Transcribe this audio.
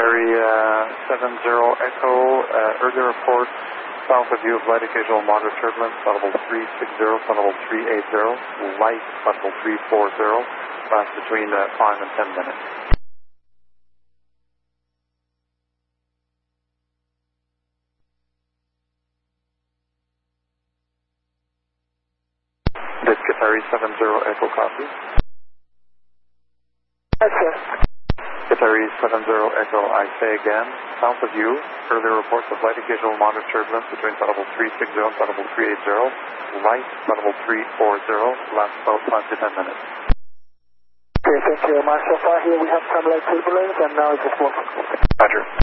Qatari 70 Echo, earlier report, south of you of light occasional moderate turbulence, audible 360, audible 380, light audible 340, lasts between 5 and 10 minutes. This Qatari 70 Echo copy. Yes, sir. Qatari 70 Echo, I say again, south of you, earlier reports of light occasional moderate turbulence between audible 360 and audible 380, light audible 340, lasts about 5 to 10 minutes. Okay, thank you very much. So far here we have some light turbulence and now it's just working. Roger.